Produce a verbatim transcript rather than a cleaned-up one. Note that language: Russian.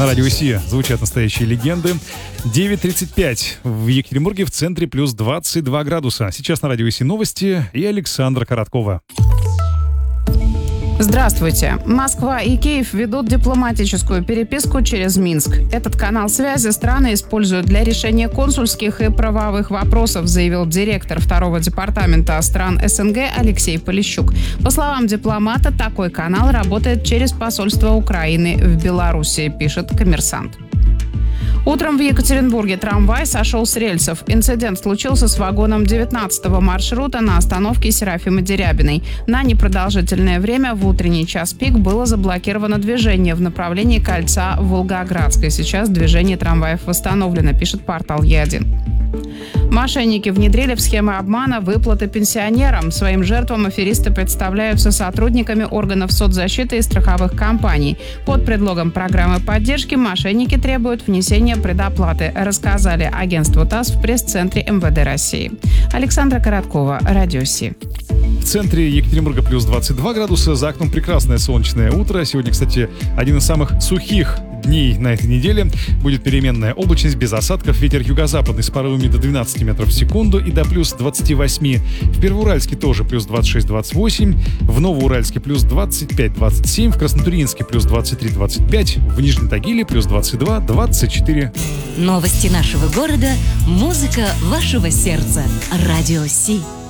На радио Си звучат настоящие легенды. девять тридцать пять в Екатеринбурге, в центре плюс двадцать два градуса. Сейчас на радио Си новости и Александра Короткова. Здравствуйте. Москва и Киев ведут дипломатическую переписку через Минск. Этот канал связи страны используют для решения консульских и правовых вопросов, заявил директор второго департамента стран СНГ Алексей Полищук. По словам дипломата, такой канал работает через посольство Украины в Беларуси, пишет «Коммерсант». Утром в Екатеринбурге трамвай сошел с рельсов. Инцидент случился с вагоном девятнадцатого маршрута на остановке Серафимы Дерябиной. На непродолжительное время в утренний час пик было заблокировано движение в направлении кольца Волгоградской. Сейчас движение трамваев восстановлено, пишет портал Е один. Мошенники внедрили в схемы обмана выплаты пенсионерам. Своим жертвам аферисты представляются сотрудниками органов соцзащиты и страховых компаний. Под предлогом программы поддержки мошенники требуют внесения предоплаты, рассказали агентству ТАСС в пресс-центре эм вэ дэ России. Александра Короткова, радио Си. В центре Екатеринбурга плюс двадцать два градуса. За окном прекрасное солнечное утро. Сегодня, кстати, один из самых сухих дней на этой неделе. Будет переменная облачность без осадков. Ветер юго-западный с порывами до двенадцати метров в секунду и до плюс двадцати восьми. В Первоуральске тоже плюс двадцать шесть двадцать восемь. В Новоуральске плюс двадцать пять двадцать семь. В Краснотурьинске плюс двадцать три двадцать пять. В Нижнем Тагиле плюс двадцать два двадцать четыре. Новости нашего города. Музыка вашего сердца. Радио Си.